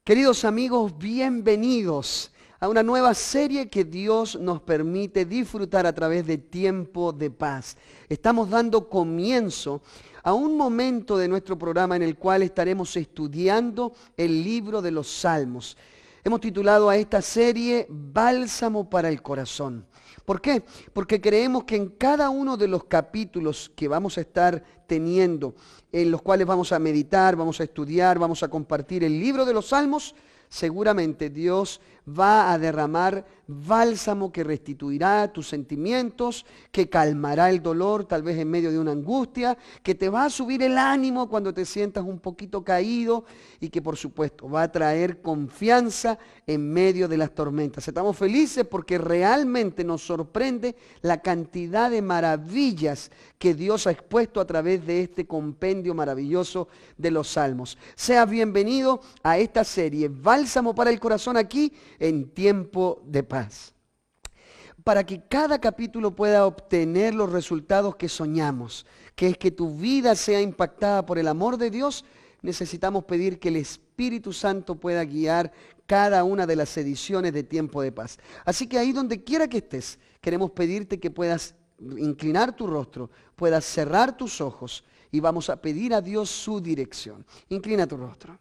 Queridos amigos, bienvenidos a una nueva serie que Dios nos permite disfrutar a través de Tiempo de Paz. Estamos dando comienzo a un momento de nuestro programa en el cual estaremos estudiando el libro de los Salmos. Hemos titulado a esta serie Bálsamo para el Corazón. ¿Por qué? Porque creemos que en cada uno de los capítulos que vamos a estar teniendo, en los cuales vamos a meditar, vamos a estudiar, vamos a compartir el libro de los Salmos, seguramente Dios va a derramar bálsamo que restituirá tus sentimientos, que calmará el dolor tal vez en medio de una angustia, que te va a subir el ánimo cuando te sientas un poquito caído y que por supuesto va a traer confianza en medio de las tormentas. Estamos felices porque realmente nos sorprende la cantidad de maravillas que Dios ha expuesto a través de este compendio maravilloso de los Salmos. Seas bienvenido a esta serie Bálsamo para el Corazón aquí en Tiempo de Paz. Para que cada capítulo pueda obtener los resultados que soñamos, que es que tu vida sea impactada por el amor de Dios, necesitamos pedir que el Espíritu Santo pueda guiar cada una de las ediciones de Tiempo de Paz. Así que ahí donde quiera que estés, queremos pedirte que puedas inclinar tu rostro, puedas cerrar tus ojos y vamos a pedir a Dios su dirección. Inclina tu rostro.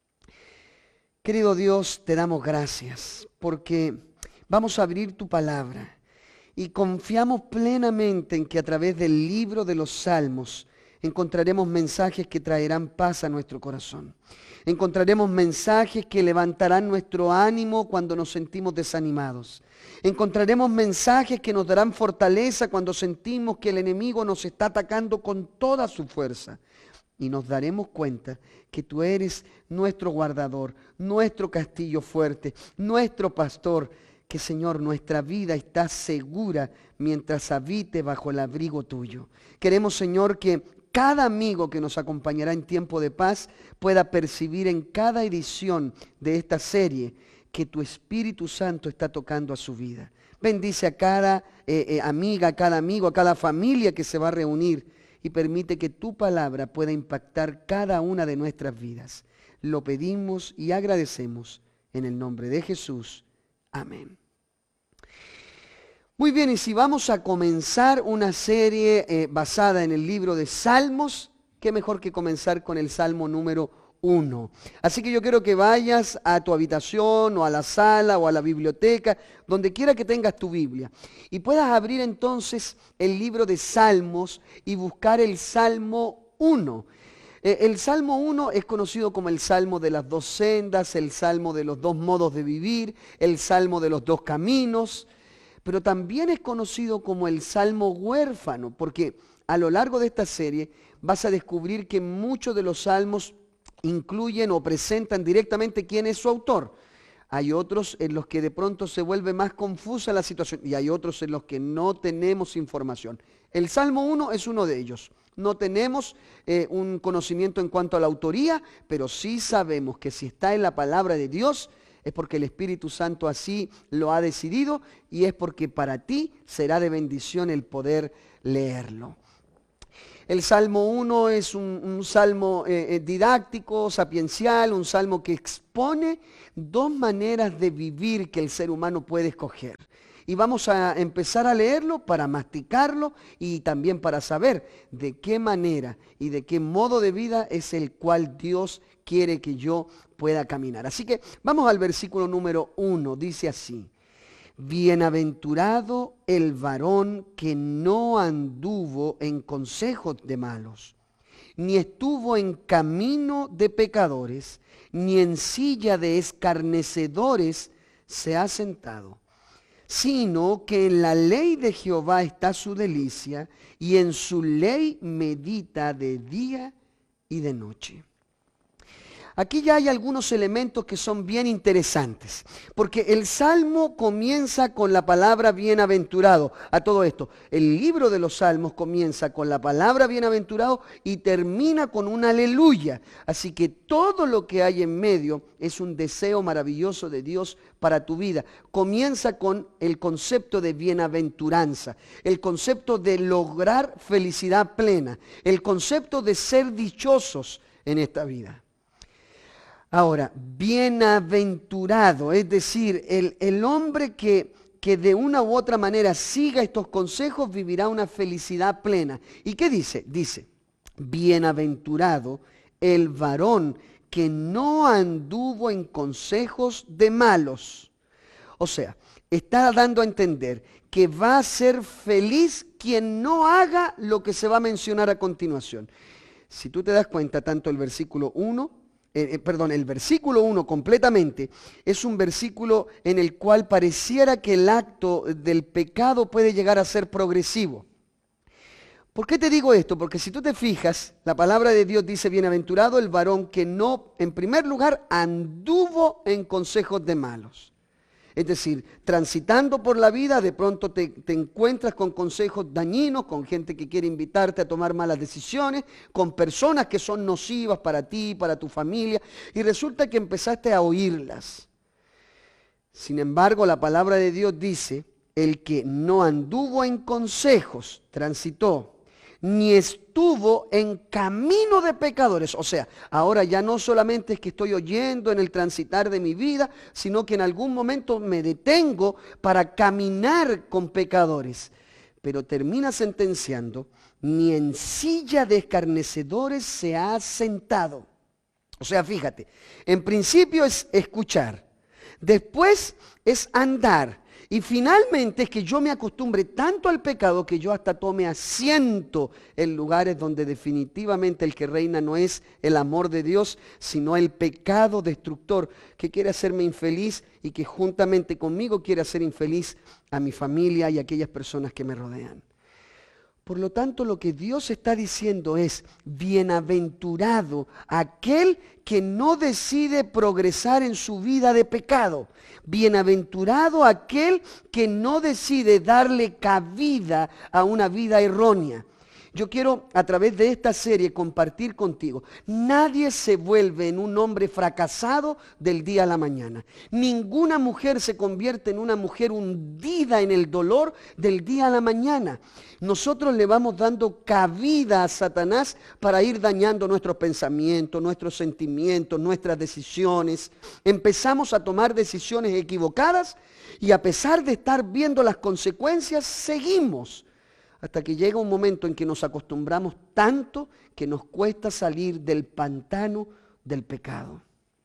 Querido Dios, te damos gracias porque vamos a abrir tu palabra y confiamos plenamente en que a través del libro de los Salmos encontraremos mensajes que traerán paz a nuestro corazón. Encontraremos mensajes que levantarán nuestro ánimo cuando nos sentimos desanimados. Encontraremos mensajes que nos darán fortaleza cuando sentimos que el enemigo nos está atacando con toda su fuerza. Y nos daremos cuenta que tú eres nuestro guardador, nuestro castillo fuerte, nuestro pastor, que Señor, nuestra vida está segura mientras habite bajo el abrigo tuyo. Queremos, Señor, que cada amigo que nos acompañará en Tiempo de Paz pueda percibir en cada edición de esta serie que tu Espíritu Santo está tocando a su vida. Bendice a cada amiga, a cada amigo, a cada familia que se va a reunir y permite que tu palabra pueda impactar cada una de nuestras vidas. Lo pedimos y agradecemos en el nombre de Jesús. Amén. Muy bien, y si vamos a comenzar una serie basada en el libro de Salmos, qué mejor que comenzar con el Salmo número 1. Así que yo quiero que vayas a tu habitación o a la sala o a la biblioteca, donde quiera que tengas tu Biblia, y puedas abrir entonces el libro de Salmos y buscar el Salmo 1. El Salmo 1 es conocido como el Salmo de las dos sendas, el Salmo de los dos modos de vivir, el Salmo de los dos caminos, pero también es conocido como el Salmo huérfano, porque a lo largo de esta serie vas a descubrir que muchos de los salmos incluyen o presentan directamente quién es su autor. Hay otros en los que de pronto se vuelve más confusa la situación y hay otros en los que no tenemos información. El Salmo 1 es uno de ellos. No tenemos un conocimiento en cuanto a la autoría, pero sí sabemos que si está en la palabra de Dios es porque el Espíritu Santo así lo ha decidido y es porque para ti será de bendición el poder leerlo. El Salmo 1 es un salmo didáctico, sapiencial, un salmo que expone dos maneras de vivir que el ser humano puede escoger. Y vamos a empezar a leerlo para masticarlo y también para saber de qué manera y de qué modo de vida es el cual Dios quiere que yo pueda caminar. Así que vamos al versículo número 1, dice así: Bienaventurado el varón que no anduvo en consejos de malos, ni estuvo en camino de pecadores, ni en silla de escarnecedores se ha sentado, sino que en la ley de Jehová está su delicia, y en su ley medita de día y de noche. Aquí ya hay algunos elementos que son bien interesantes, porque el Salmo comienza con la palabra bienaventurado. A todo esto, el libro de los Salmos comienza con la palabra bienaventurado y termina con un aleluya. Así que todo lo que hay en medio es un deseo maravilloso de Dios para tu vida. Comienza con el concepto de bienaventuranza, el concepto de lograr felicidad plena, el concepto de ser dichosos en esta vida. Ahora, bienaventurado, es decir, el hombre que de una u otra manera siga estos consejos vivirá una felicidad plena. ¿Y qué dice? Dice, bienaventurado el varón que no anduvo en consejos de malos. O sea, está dando a entender que va a ser feliz quien no haga lo que se va a mencionar a continuación. Si tú te das cuenta, tanto el versículo 1, el versículo 1 completamente es un versículo en el cual pareciera que el acto del pecado puede llegar a ser progresivo. ¿Por qué te digo esto? Porque si tú te fijas, la palabra de Dios dice, bienaventurado el varón que no, en primer lugar, anduvo en consejos de malos. Es decir, transitando por la vida, de pronto te encuentras con consejos dañinos, con gente que quiere invitarte a tomar malas decisiones, con personas que son nocivas para ti, para tu familia, y resulta que empezaste a oírlas. Sin embargo, la palabra de Dios dice, el que no anduvo en consejos, transitó, ni estuvo en camino de pecadores. O sea, ahora ya no solamente es que estoy oyendo en el transitar de mi vida, sino que en algún momento me detengo para caminar con pecadores. Pero termina sentenciando, ni en silla de escarnecedores se ha sentado. O sea, fíjate, en principio es escuchar, después es andar. Y finalmente es que yo me acostumbre tanto al pecado que yo hasta tome asiento en lugares donde definitivamente el que reina no es el amor de Dios, sino el pecado destructor que quiere hacerme infeliz y que juntamente conmigo quiere hacer infeliz a mi familia y a aquellas personas que me rodean. Por lo tanto, lo que Dios está diciendo es, bienaventurado aquel que no decide progresar en su vida de pecado. Bienaventurado aquel que no decide darle cabida a una vida errónea. Yo quiero a través de esta serie compartir contigo. Nadie se vuelve en un hombre fracasado del día a la mañana. Ninguna mujer se convierte en una mujer hundida en el dolor del día a la mañana. Nosotros le vamos dando cabida a Satanás para ir dañando nuestros pensamientos, nuestros sentimientos, nuestras decisiones. Empezamos a tomar decisiones equivocadas y a pesar de estar viendo las consecuencias, seguimos. Hasta que llega un momento en que nos acostumbramos tanto que nos cuesta salir del pantano del pecado.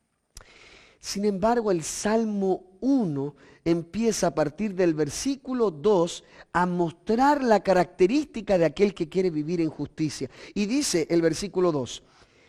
Sin embargo, el Salmo 1 empieza a partir del versículo 2 a mostrar la característica de aquel que quiere vivir en justicia. Y dice el versículo 2,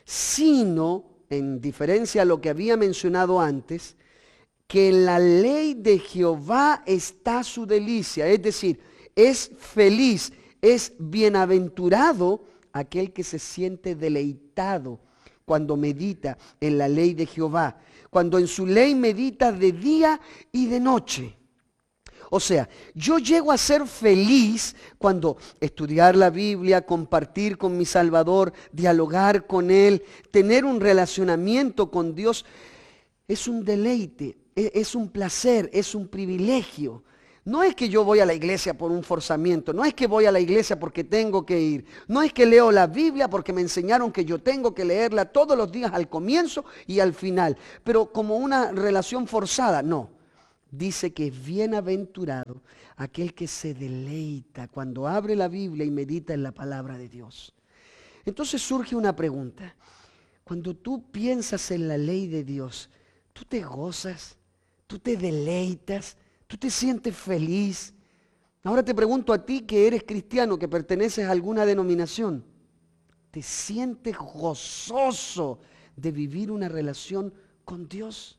sino, en diferencia a lo que había mencionado antes, que en la ley de Jehová está su delicia, es decir, es feliz, es bienaventurado aquel que se siente deleitado cuando medita en la ley de Jehová, cuando en su ley medita de día y de noche. O sea, yo llego a ser feliz cuando estudiar la Biblia, compartir con mi Salvador, dialogar con Él, tener un relacionamiento con Dios, es un deleite, es un placer, es un privilegio. No es que yo voy a la iglesia por un forzamiento, no es que voy a la iglesia porque tengo que ir, no es que leo la Biblia porque me enseñaron que yo tengo que leerla todos los días al comienzo y al final, pero como una relación forzada, no. Dice que es bienaventurado aquel que se deleita cuando abre la Biblia y medita en la palabra de Dios. Entonces surge una pregunta. Cuando tú piensas en la ley de Dios, ¿tú te gozas? ¿Tú te deleitas? ¿Tú te sientes feliz? Ahora te pregunto a ti que eres cristiano, que perteneces a alguna denominación. ¿Te sientes gozoso de vivir una relación con Dios?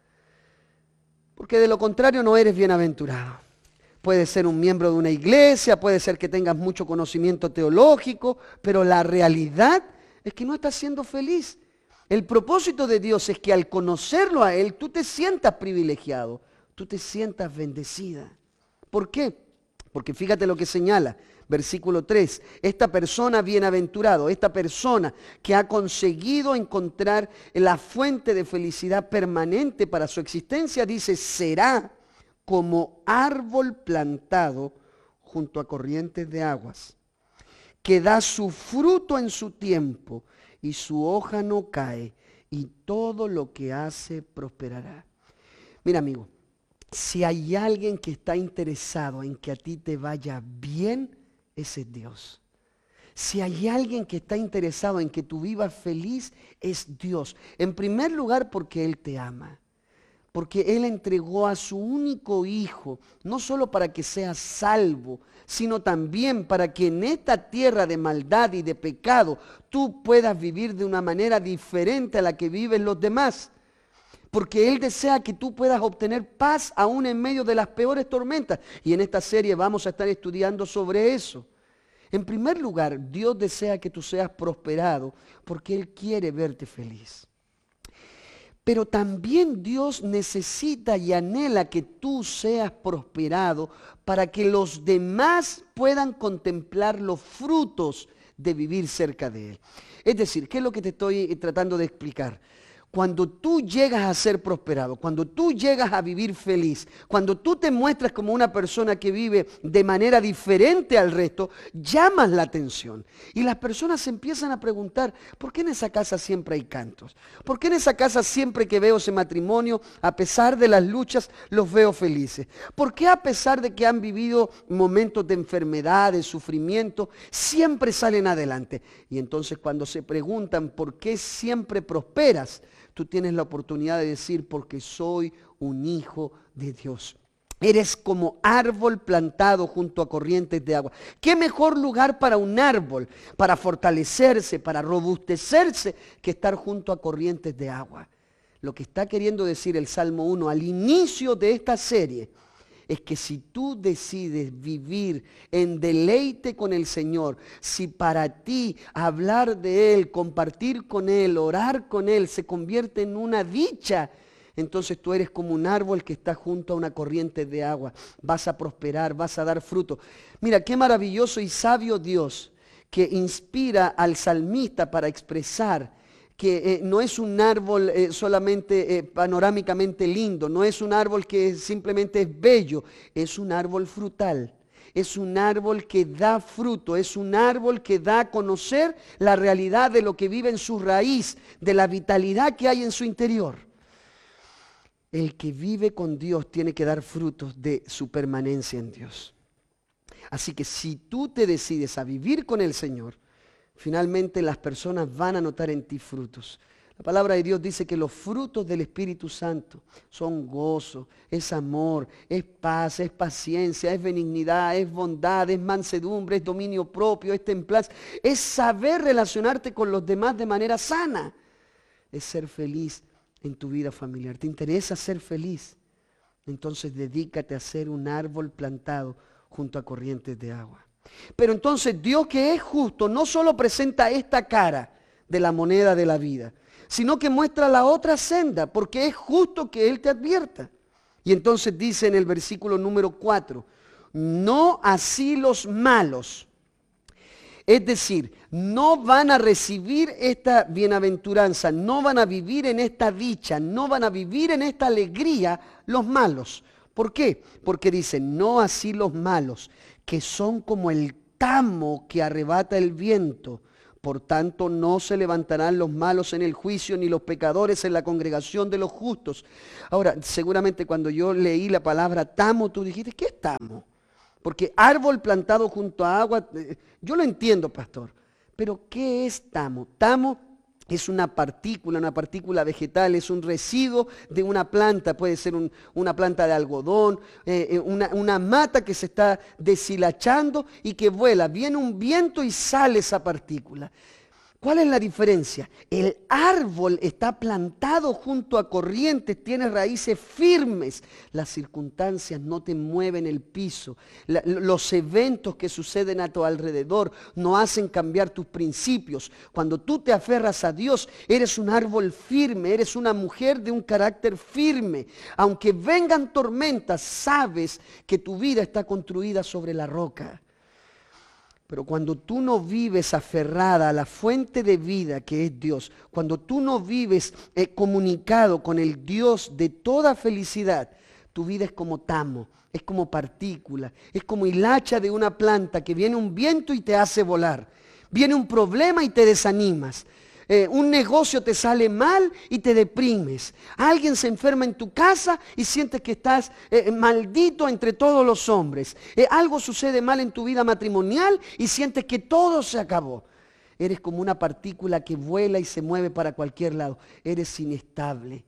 Porque de lo contrario no eres bienaventurado. Puedes ser un miembro de una iglesia, puede ser que tengas mucho conocimiento teológico, pero la realidad es que no estás siendo feliz. El propósito de Dios es que al conocerlo a Él, tú te sientas privilegiado, tú te sientas bendecida. ¿Por qué? Porque fíjate lo que señala, versículo 3, esta persona bienaventurado, esta persona que ha conseguido encontrar la fuente de felicidad permanente para su existencia, dice, será como árbol plantado junto a corrientes de aguas, que da su fruto en su tiempo y su hoja no cae, y todo lo que hace prosperará. Mira, amigo, si hay alguien que está interesado en que a ti te vaya bien, ese es Dios. Si hay alguien que está interesado en que tú vivas feliz, es Dios. En primer lugar, porque Él te ama. Porque Él entregó a su único Hijo, no solo para que seas salvo, sino también para que en esta tierra de maldad y de pecado tú puedas vivir de una manera diferente a la que viven los demás. Porque Él desea que tú puedas obtener paz aún en medio de las peores tormentas. Y en esta serie vamos a estar estudiando sobre eso. En primer lugar, Dios desea que tú seas prosperado porque Él quiere verte feliz. Pero también Dios necesita y anhela que tú seas prosperado para que los demás puedan contemplar los frutos de vivir cerca de Él. Es decir, ¿qué es lo que te estoy tratando de explicar? Cuando tú llegas a ser prosperado, cuando tú llegas a vivir feliz, cuando tú te muestras como una persona que vive de manera diferente al resto, llamas la atención. Y las personas se empiezan a preguntar, ¿por qué en esa casa siempre hay cantos? ¿Por qué en esa casa siempre que veo ese matrimonio, a pesar de las luchas, los veo felices? ¿Por qué a pesar de que han vivido momentos de enfermedad, de sufrimiento, siempre salen adelante? Y entonces cuando se preguntan, ¿por qué siempre prosperas? Tú tienes la oportunidad de decir, porque soy un hijo de Dios. Eres como árbol plantado junto a corrientes de agua. ¿Qué mejor lugar para un árbol, para fortalecerse, para robustecerse, que estar junto a corrientes de agua? Lo que está queriendo decir el Salmo 1 al inicio de esta serie es que si tú decides vivir en deleite con el Señor, si para ti hablar de Él, compartir con Él, orar con Él se convierte en una dicha, entonces tú eres como un árbol que está junto a una corriente de agua. Vas a prosperar, vas a dar fruto. Mira, qué maravilloso y sabio Dios que inspira al salmista para expresar que no es un árbol solamente panorámicamente lindo, no es un árbol que simplemente es bello, es un árbol frutal, es un árbol que da fruto, es un árbol que da a conocer la realidad de lo que vive en su raíz, de la vitalidad que hay en su interior. El que vive con Dios tiene que dar frutos de su permanencia en Dios. Así que si tú te decides a vivir con el Señor, finalmente las personas van a notar en ti frutos. La palabra de Dios dice que los frutos del Espíritu Santo son gozo, es amor, es paz, es paciencia, es benignidad, es bondad, es mansedumbre, es dominio propio, es templanza, es saber relacionarte con los demás de manera sana, es ser feliz en tu vida familiar. ¿Te interesa ser feliz? Entonces dedícate a ser un árbol plantado junto a corrientes de agua. Pero entonces Dios, que es justo, no solo presenta esta cara de la moneda de la vida, sino que muestra la otra senda, porque es justo que Él te advierta. Y entonces dice en el versículo número 4, no así los malos. Es decir, no van a recibir esta bienaventuranza, no van a vivir en esta dicha, no van a vivir en esta alegría los malos. ¿Por qué? Porque dice, no así los malos, que son como el tamo que arrebata el viento. Por tanto, no se levantarán los malos en el juicio, ni los pecadores en la congregación de los justos. Ahora, seguramente cuando yo leí la palabra tamo, tú dijiste, ¿qué es tamo? Porque árbol plantado junto a agua, yo lo entiendo, pastor. Pero, ¿qué es tamo? Tamo es una partícula vegetal, es un residuo de una planta, puede ser una planta de algodón, una mata que se está deshilachando y que vuela. Viene un viento y sale esa partícula. ¿Cuál es la diferencia? El árbol está plantado junto a corrientes, tiene raíces firmes. Las circunstancias no te mueven el piso. Los eventos que suceden a tu alrededor no hacen cambiar tus principios. Cuando tú te aferras a Dios, eres un árbol firme, eres una mujer de un carácter firme. Aunque vengan tormentas, sabes que tu vida está construida sobre la roca. Pero cuando tú no vives aferrada a la fuente de vida que es Dios, cuando tú no vives comunicado con el Dios de toda felicidad, tu vida es como tamo, es como partícula, es como hilacha de una planta que viene un viento y te hace volar. Viene un problema y te desanimas. Un negocio te sale mal y te deprimes. Alguien se enferma en tu casa y sientes que estás maldito entre todos los hombres. Algo sucede mal en tu vida matrimonial y sientes que todo se acabó. Eres como una partícula que vuela y se mueve para cualquier lado. Eres inestable.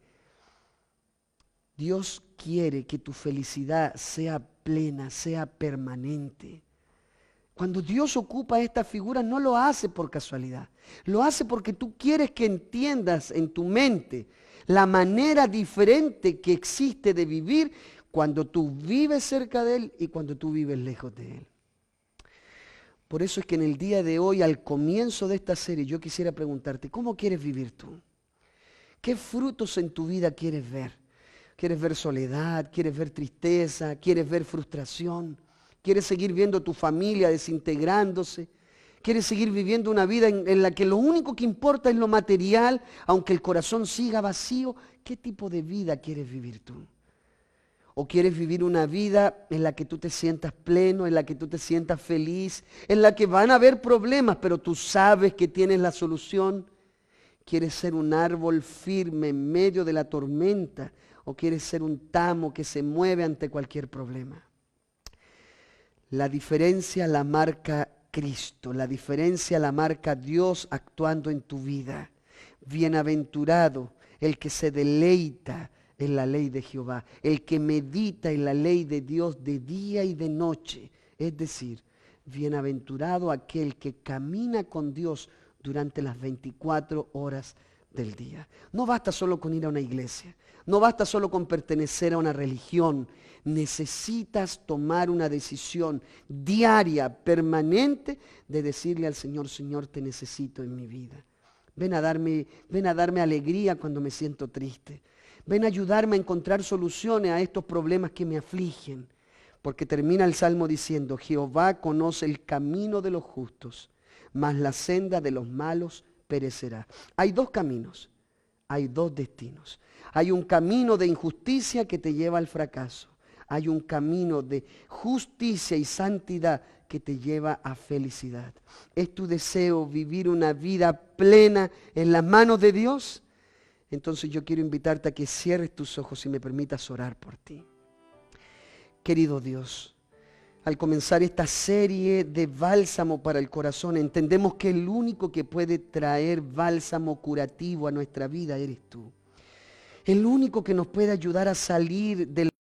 Dios quiere que tu felicidad sea plena, sea permanente. Cuando Dios ocupa esta figura, no lo hace por casualidad. Lo hace porque tú quieres que entiendas en tu mente la manera diferente que existe de vivir cuando tú vives cerca de Él y cuando tú vives lejos de Él. Por eso es que en el día de hoy, al comienzo de esta serie, yo quisiera preguntarte, ¿cómo quieres vivir tú? ¿Qué frutos en tu vida quieres ver? ¿Quieres ver soledad? ¿Quieres ver tristeza? ¿Quieres ver frustración? ¿Quieres seguir viendo tu familia desintegrándose? ¿Quieres seguir viviendo una vida en la que lo único que importa es lo material, aunque el corazón siga vacío? ¿Qué tipo de vida quieres vivir tú? ¿O quieres vivir una vida en la que tú te sientas pleno, en la que tú te sientas feliz, en la que van a haber problemas, pero tú sabes que tienes la solución? ¿Quieres ser un árbol firme en medio de la tormenta? ¿O quieres ser un tamo que se mueve ante cualquier problema? La diferencia la marca Cristo, la diferencia la marca Dios actuando en tu vida. Bienaventurado el que se deleita en la ley de Jehová, el que medita en la ley de Dios de día y de noche. Es decir, bienaventurado aquel que camina con Dios durante las 24 horas del día. No basta solo con ir a una iglesia, no basta solo con pertenecer a una religión. Necesitas tomar una decisión diaria, permanente, de decirle al Señor, Señor, te necesito en mi vida. Ven a darme alegría cuando me siento triste. Ven a ayudarme a encontrar soluciones a estos problemas que me afligen. Porque termina el Salmo diciendo, Jehová conoce el camino de los justos, mas la senda de los malos perecerá. Hay dos caminos, hay dos destinos. Hay un camino de injusticia que te lleva al fracaso. Hay un camino de justicia y santidad que te lleva a felicidad. ¿Es tu deseo vivir una vida plena en las manos de Dios? Entonces yo quiero invitarte a que cierres tus ojos y me permitas orar por ti. Querido Dios, al comenzar esta serie de bálsamo para el corazón, entendemos que el único que puede traer bálsamo curativo a nuestra vida eres tú. El único que nos puede ayudar a salir del